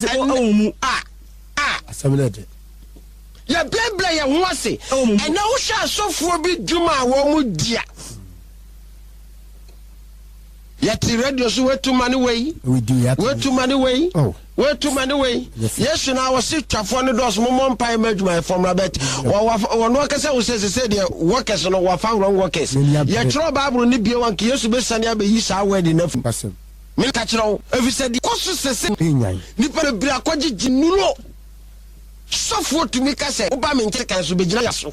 mu asamlede ya bebla ya ho ase ena wo hwa asofo bi dwuma wo mu dia ya ti radio so wetu mani wey wetu mani wey wetu mani wey yesu na wo se twafo ne dos mo mpa madwuma from rabet wo no kase wo se de workers no wo fa wrong workers ya tro bible ni bie wan ke yesu be sane abeyi sa word na fu me ka kiro efi se di koso sese ni pa bra akogye ginulo sofo tumi kase oba me nkere kan so be gina yaso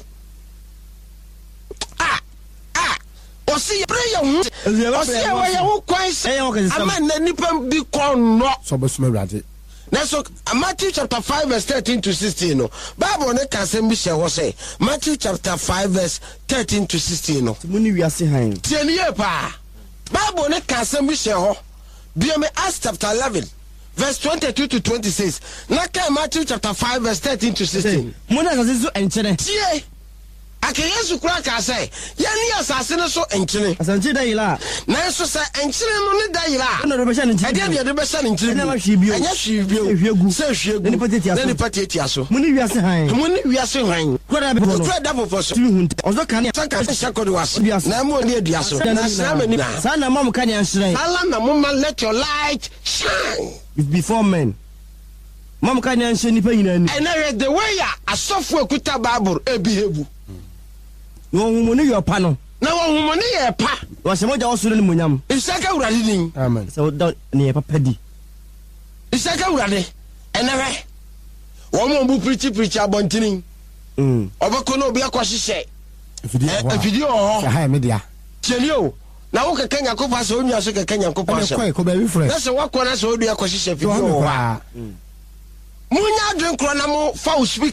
osi prayer hu osi wa ya wo kwan se ama na nipa bi kon no so besuma wrade na so Matthew chapter 5 verse 13 to 16 no Bible ne ka se bi she ho say Matthew chapter 5 verse 13 to 16 no muni wiase han tienie pa Bible ne ka se bi she ho bi me Acts chapter 11 verse 22 to 26 na ka Matthew chapter 5 verse 13 to 16 muna asase so enkene tie ake Yesu kura ka say ya ni asase ne so enkene asanche da yila na so sa enkene no ne da yila na do be sha ne nkene de be sha ne nkene na ma hwibio anya hwibio se hwiegu ne pateti aso muni wiase han kura da popo so ozo kan saka shakodi waso na mo ni aduaso na sama ni sa na mam kan yan hire ala na mama let your light shine before men mam kan yan hye nipa nyina ni and the way asofo ekuta Bible ebihebu wo humoni yo pa no na wo humoni ye pa wo se moja wo suru ni monyam isaka urade din amen so da ni papa di isaka urade enewe wo mo bu preach abontini obako no obi akwahye video ho ha media chelio na wo keke nyakopa so onua so keke nyakopa so ko ba wi fresh na se wakona so odu akwahye video ho munya adwen kro na mo fa